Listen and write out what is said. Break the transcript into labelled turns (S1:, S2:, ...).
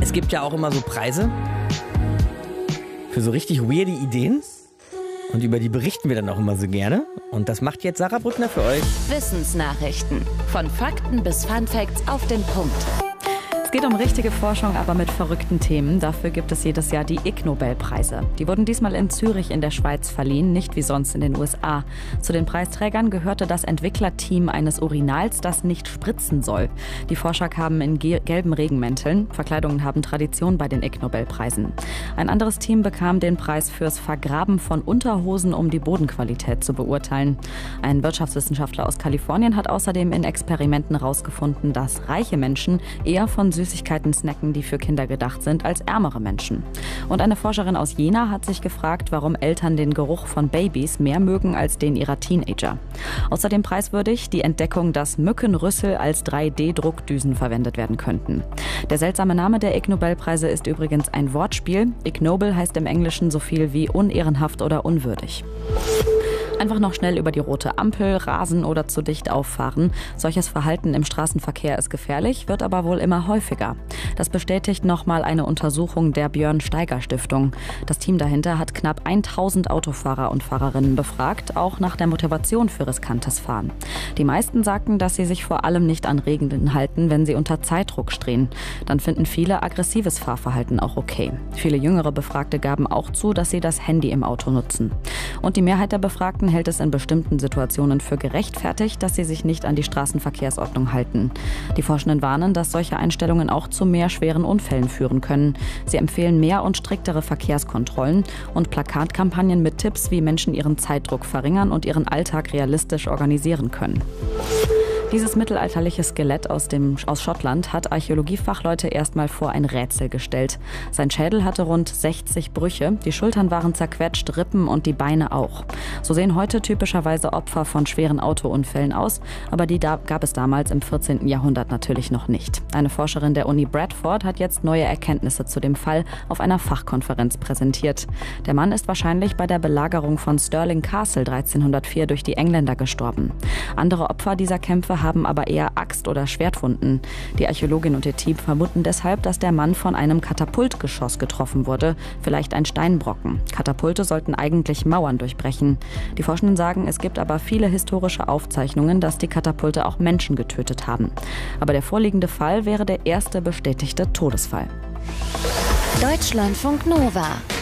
S1: Es gibt ja auch immer so Preise für so richtig weirde Ideen. Und über die berichten wir dann auch immer so gerne. Und das macht jetzt Sarah Brückner für euch.
S2: Wissensnachrichten. Von Fakten bis Funfacts auf den Punkt.
S3: Es geht um richtige Forschung, aber mit verrückten Themen. Dafür gibt es jedes Jahr die Ig-Nobelpreise. Die wurden diesmal in Zürich in der Schweiz verliehen, nicht wie sonst in den USA. Zu den Preisträgern gehörte das Entwicklerteam eines Urinals, das nicht spritzen soll. Die Forscher kamen in gelben Regenmänteln. Verkleidungen haben Tradition bei den Ig-Nobelpreisen. Ein anderes Team bekam den Preis fürs Vergraben von Unterhosen, um die Bodenqualität zu beurteilen. Ein Wirtschaftswissenschaftler aus Kalifornien hat außerdem in Experimenten herausgefunden, dass reiche Menschen eher von Süßigkeiten snacken, die für Kinder gedacht sind, als ärmere Menschen. Und eine Forscherin aus Jena hat sich gefragt, warum Eltern den Geruch von Babys mehr mögen als den ihrer Teenager. Außerdem preiswürdig die Entdeckung, dass Mückenrüssel als 3D-Druckdüsen verwendet werden könnten. Der seltsame Name der Ig-Nobelpreise ist übrigens ein Wortspiel. Ignoble heißt im Englischen so viel wie unehrenhaft oder unwürdig. Einfach noch schnell über die rote Ampel, rasen oder zu dicht auffahren. Solches Verhalten im Straßenverkehr ist gefährlich, wird aber wohl immer häufiger. Das bestätigt nochmal eine Untersuchung der Björn-Steiger-Stiftung. Das Team dahinter hat knapp 1000 Autofahrer und Fahrerinnen befragt, auch nach der Motivation für riskantes Fahren. Die meisten sagten, dass sie sich vor allem nicht an Regeln halten, wenn sie unter Zeitdruck stehen. Dann finden viele aggressives Fahrverhalten auch okay. Viele jüngere Befragte gaben auch zu, dass sie das Handy im Auto nutzen. Und die Mehrheit der Befragten hält es in bestimmten Situationen für gerechtfertigt, dass sie sich nicht an die Straßenverkehrsordnung halten. Die Forschenden warnen, dass solche Einstellungen auch zu mehr schweren Unfällen führen können. Sie empfehlen mehr und striktere Verkehrskontrollen und Plakatkampagnen mit Tipps, wie Menschen ihren Zeitdruck verringern und ihren Alltag realistisch organisieren können. Dieses mittelalterliche Skelett aus Schottland hat Archäologiefachleute erstmal vor ein Rätsel gestellt. Sein Schädel hatte rund 60 Brüche, die Schultern waren zerquetscht, Rippen und die Beine auch. So sehen heute typischerweise Opfer von schweren Autounfällen aus, aber die gab es damals im 14. Jahrhundert natürlich noch nicht. Eine Forscherin der Uni Bradford hat jetzt neue Erkenntnisse zu dem Fall auf einer Fachkonferenz präsentiert. Der Mann ist wahrscheinlich bei der Belagerung von Stirling Castle 1304 durch die Engländer gestorben. Andere Opfer dieser Kämpfe haben aber eher Axt- oder Schwertwunden. Die Archäologin und ihr Team vermuten deshalb, dass der Mann von einem Katapultgeschoss getroffen wurde, vielleicht ein Steinbrocken. Katapulte sollten eigentlich Mauern durchbrechen. Die Forschenden sagen, es gibt aber viele historische Aufzeichnungen, dass die Katapulte auch Menschen getötet haben. Aber der vorliegende Fall wäre der erste bestätigte Todesfall.
S2: Deutschlandfunk Nova